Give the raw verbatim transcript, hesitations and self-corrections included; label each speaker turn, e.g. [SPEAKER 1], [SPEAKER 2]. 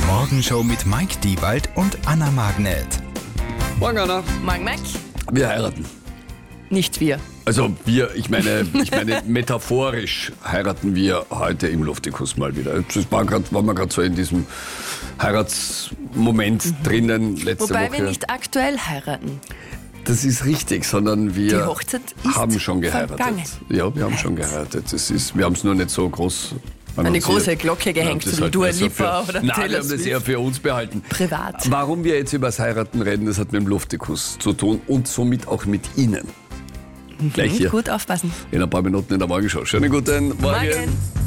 [SPEAKER 1] Morgenshow mit Mike Diewald und Anna Magnet.
[SPEAKER 2] Morgen, Anna.
[SPEAKER 3] Morgen, Mike.
[SPEAKER 2] Wir heiraten.
[SPEAKER 3] Nicht wir.
[SPEAKER 2] Also wir, ich meine, ich meine metaphorisch heiraten wir heute im Luftikus mal wieder. Das war grad, waren wir gerade so in diesem Heiratsmoment mhm. drinnen letzte
[SPEAKER 3] Wobei
[SPEAKER 2] Woche.
[SPEAKER 3] wir nicht aktuell heiraten.
[SPEAKER 2] Das ist richtig, sondern wir
[SPEAKER 3] Die Hochzeit ist
[SPEAKER 2] haben schon geheiratet.
[SPEAKER 3] vergangen.
[SPEAKER 2] Ja, wir haben schon geheiratet. Das ist, wir haben es nur nicht so groß
[SPEAKER 3] Eine große Glocke gehängt, so wie Dua Lipa oder
[SPEAKER 2] Nein,
[SPEAKER 3] Taylor
[SPEAKER 2] wir haben das
[SPEAKER 3] Swift.
[SPEAKER 2] eher für uns behalten.
[SPEAKER 3] Privat.
[SPEAKER 2] Warum wir jetzt über das Heiraten reden, das hat mit dem Luftikus zu tun und somit auch mit Ihnen. Gleich hier
[SPEAKER 3] Gut aufpassen.
[SPEAKER 2] in ein paar Minuten in der Morgenshow. Schönen guten Morgen.
[SPEAKER 3] Morgen.